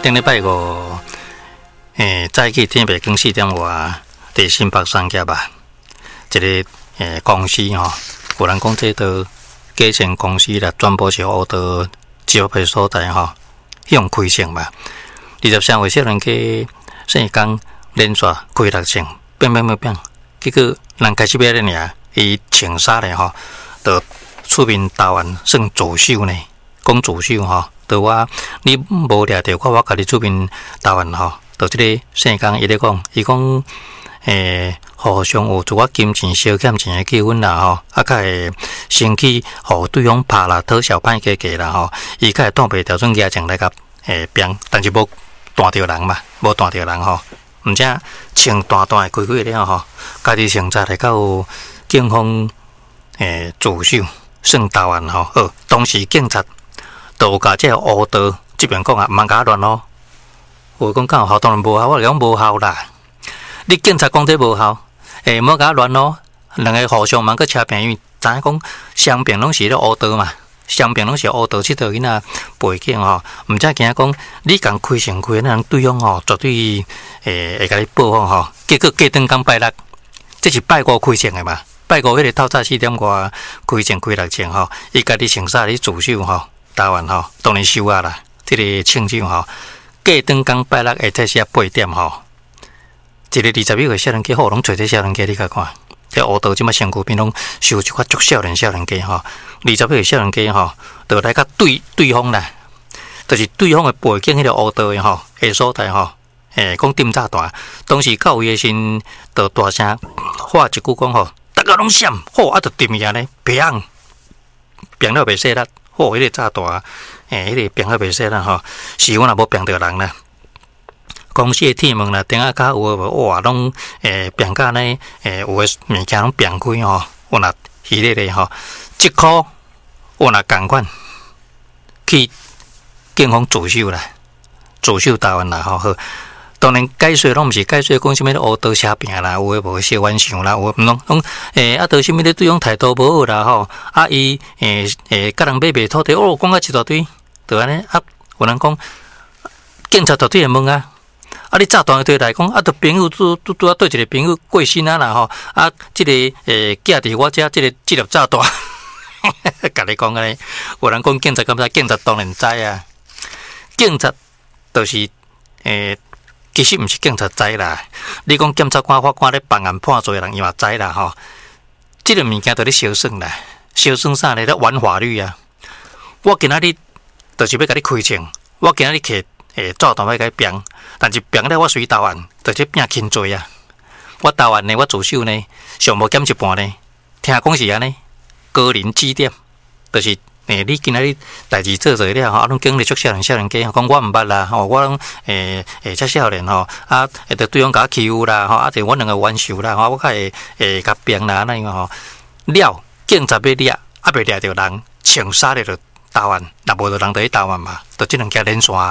顶礼拜五，早起天白更4点外，伫新北三甲吧，一个公司吼，有人讲这都基层公司啦，全部是乌道招牌所在吼，向开成嘛。23岁少年家生工连续开6成，变，结果人开始买咧尔，伊穿衫咧吼，就出面投案算自首呢，讲自首吼。对我，你无掠着我家己出面投案吼，就即个生工伊咧讲，伊讲互相有自我金钱小欠钱的气氛啦吼，甲会生气，互对方拍啦、讨小歹价啦吼，伊甲会挡袂调准牙情来甲拼，但是无弹着人嘛，无弹着人吼，毋则穿弹的开了吼，家己穿扎来到有警方自首算投案吼，好，当时警察。就有甲这个乌道这边讲啊，毋通甲乱咯。我讲敢有效，当然无效，我讲无效啦。你警察讲这无效，毋好甲乱咯。两个互相忙个车朋友，知影讲双边拢是咧乌道嘛，双边拢是乌道这条囡仔背景吼，毋则惊讲你共开成开，那人对方吼绝对会甲你报复吼。结果过顿讲拜六，这是拜五开成的嘛。拜五迄个透早4点外开成开6成吼，伊家己穿衫咧自首吼。投案吼，当然收啊啦！这个庆祝吼，过顿讲拜六下早时8点吼，一个21岁少年家，好拢找这少年家你甲看，这乌道即马身躯边拢收一块足少年家吼，21岁少年家吼，就来甲对方啦，就是对方的背景迄个乌道的吼，下所在吼，讲点炸弹，当时到位的时，就大声喊一句讲吼，大家拢闪，好啊，就点伊安尼，平了袂使啦。好，迄个炸弹，迄个病啊袂使啦吼，是阮也无病着人啦。公司的铁门啦，顶下较有诶无，哇，拢病甲呢，有诶物件拢病开吼，我若系列咧吼，即箍我若共款去警方自首啦，自首投案啦吼好。当然，解说拢毋是解说讲啥物乌道车病啦，有诶无小冤相啦，有毋拢啊，到啥物咧对方态度无好啦吼，啊伊甲人买卖土地，讲啊一大堆，就安尼啊，有人讲警察绝对会问啊，啊你炸弹对来讲啊，着朋友拄啊对一个朋友过身啊啦吼，啊即个寄伫我遮，即个即粒炸弹，甲你讲安尼，有人讲警察敢知？警察当然知啊，警察就是其实毋是警察知啦，你讲检察官、法官咧办案判罪人，伊嘛知啦吼。即个物件就咧小算啦，小算啥咧？咧玩法律啊！我今仔日就是要甲你开枪，我今仔日摕炸弹要甲你拼，但是拼了我随投案，就是拼轻罪啊！我投案呢，我自首呢，上无减一半呢。听讲是安尼，个人指点，就是你今仔日代志做了吼，拢经历足少年家，讲我毋捌啦吼，我拢遮少年吼，啊，着对方甲我欺负啦吼，啊，就阮两个冤仇啦吼，我较会甲拼啦安尼吼。了，警察要抓，啊，袂抓着人，穿衫咧就投案，若无着人就去投案嘛，就即两件连线。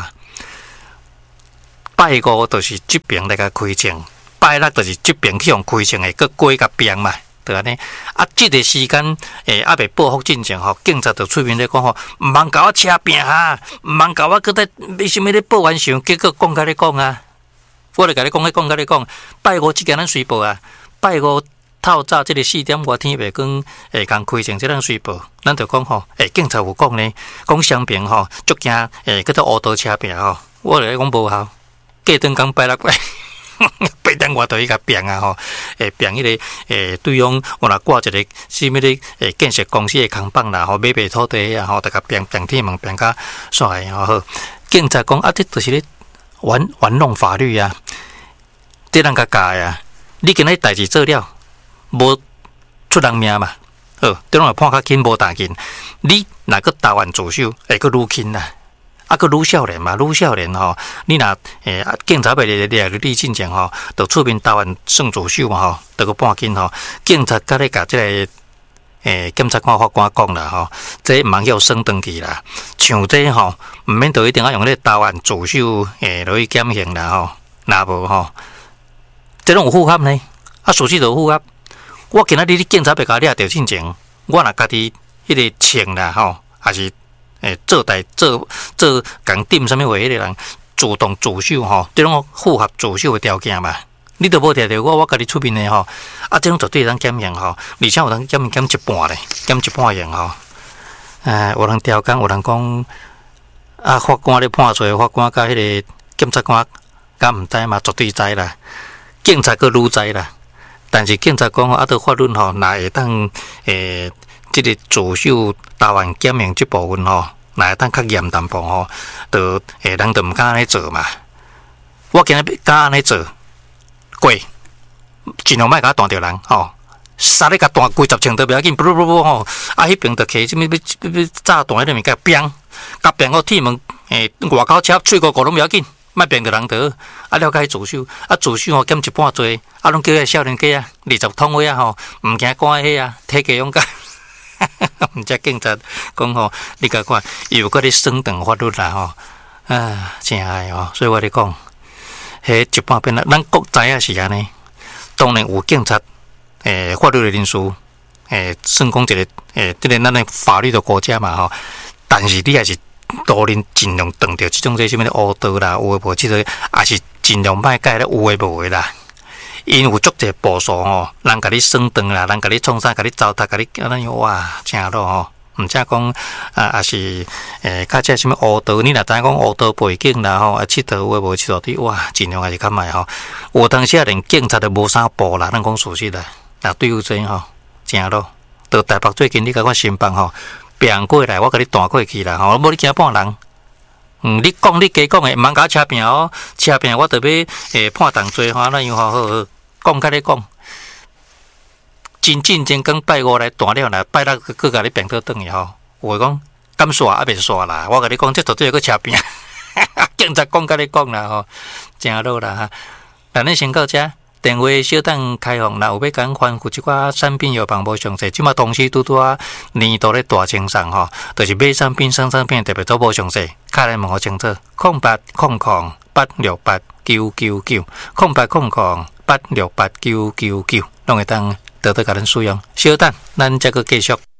拜五就是这边来甲开枪，拜六就是这边去用开枪的，佮过甲拼嘛。对安尼，啊，这个时间还未报复进前吼，警察就出面咧讲吼，毋通甲我车拼哈，毋通甲我搁在为什么咧报冤相，结果讲甲你讲啊，我咧甲你讲，讲甲你讲，拜五即件咱随报啊，拜五透早即个4点外天袂光共开枪，即咱随报，咱就讲吼，警察有讲呢，讲双边吼足惊叫做乌道车拼吼，我咧讲无效，过顿讲拜六拜。8点外就去甲拼啊吼，拼迄个对方我若挂一个什么咧建设公司的扛棒啦吼，买卖土地啊吼，就甲拼铁门拼甲煞个吼。警察讲啊，这就是咧玩弄法律啊，这人甲教啊。你今日代志做了，无出人命嘛，对方判较轻，无大轻。你若个投案自首，会个愈轻啦。啊，个愈少年嘛，愈少年吼，你若警察袂掠你进前吼，就出面投案算自首嘛吼，就个半斤吼，警察甲你甲即个检察官、法官讲啦吼，这毋通叫升登去啦，像这吼，毋免就一定要用咧投案自首落去减刑啦吼，若无吼，这种有符合呢？啊，事实就符合。我今仔日你警察袂甲掠着进前，我若家己迄个穿啦吼，还是做共点什么话迄个人， 主动自首吼，这种符合自首的条件嘛。你都无摕着我甲你出面的吼，啊，这种绝对当减刑吼，而且有人减一半咧，减一半刑吼。有人调工，有人讲啊，法官咧判罪，法官甲迄个检察官甲毋知嘛，绝对知啦，警察佫愈知啦。但是警察讲吼，啊，到法律吼，若会当即个自首答案减刑即部分吼，若会当较严淡薄吼，就人就毋敢安尼做嘛。我今日敢安尼做。过，尽量莫甲弹着人吼，杀你甲弹几十枪都不要紧，不吼，啊，迄边就摕什么要炸弹迄个物件，砰，甲砰个铁门，外口车吹个拢不要紧，莫变着人得，啊，了解自首，啊，自首吼减一半罪，啊，拢叫迄少年家啊，20通话啊吼，毋惊关迄啊，体格勇敢，毋只警察讲吼，你甲看，伊有搁咧升等法律啦吼，啊，真爱吼，所以我咧讲。迄一半边啦，咱国知影是安尼，当然有警察，法律的人士，算讲一个，这个咱的法律的国家嘛吼。但是你还是多人尽量断掉这种这什么乌道啦，有诶无即个，也是尽量莫改咧有诶无诶啦。因有足侪步数吼，人甲你算断啦，人甲你创啥，甲你糟蹋，甲你安尼哇，正咯吼。毋则讲也是较这什么乌道，你若知影讲乌道背景啦吼，佚佗有诶无佚佗滴哇，尽量还是较歹吼。有当时连警察都无啥报啦，咱讲事实啦。若对有这吼，正咯。到台北最近你甲我新办吼，变过来，我甲你弹过去啦吼，无你惊判人。你讲你加讲诶，毋通甲我车拼哦，车拼我着要判重罪吼，那样好，讲甲你讲。真正真讲拜五来断了啦，拜六佮甲你变倒转去吼。有诶讲敢煞啊，袂煞啦。我甲你讲，这绝对个车拼，警察讲甲你讲啦吼，真好啦哈。咱恁先到遮，电话小等开放，若有要甲反复即寡产品药房无详细，即马同时拄啊年度咧大清爽吼，就是买产品、送产品特别做无详细，卡来问我清楚，0800868999，0800868999，拢会当得到甲恁使用。小等，咱再个继续。